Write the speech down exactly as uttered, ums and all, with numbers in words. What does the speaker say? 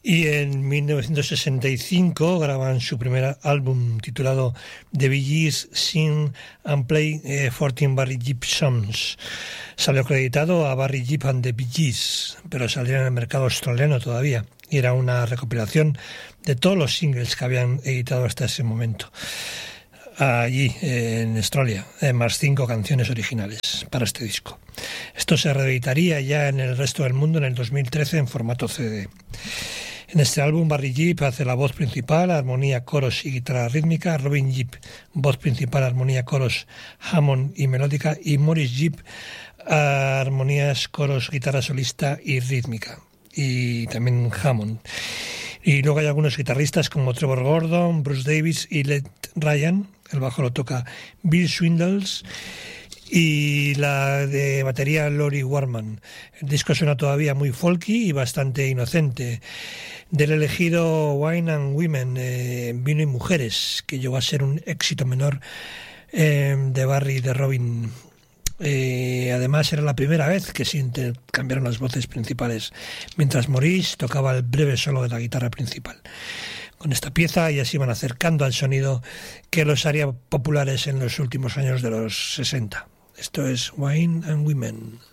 Y en mil novecientos sesenta y cinco graban su primer álbum titulado The Bee Gees Sing and Play eh, catorce Barry Gibb Songs. Salió acreditado a Barry Gibb and the Bee Gees, pero salió en el mercado australiano todavía. Y era una recopilación de todos los singles que habían editado hasta ese momento allí en Australia, más cinco canciones originales para este disco. Esto se reeditaría ya en el resto del mundo en el dos mil trece en formato C D. En este álbum Barry Gibb hace la voz principal, armonía, coros y guitarra rítmica, Robin Gibb, voz principal, armonía, coros, Hammond y melódica, y Maurice Gibb, armonías, coros, guitarra solista y rítmica, y también Hammond. Y luego hay algunos guitarristas como Trevor Gordon, Bruce Davis y Led Ryan. El bajo lo toca Bill Swindles y la de batería Lori Warman. El disco suena todavía muy folky y bastante inocente. Del elegido Wine and Women, eh, Vino y Mujeres, que llegó a ser un éxito menor eh, de Barry y de Robin. Eh, además era la primera vez que se intercambiaron las voces principales, mientras Maurice tocaba el breve solo de la guitarra principal. Con esta pieza ya se iban acercando al sonido que los haría populares en los últimos años de los sesenta. Esto es Wine and Women.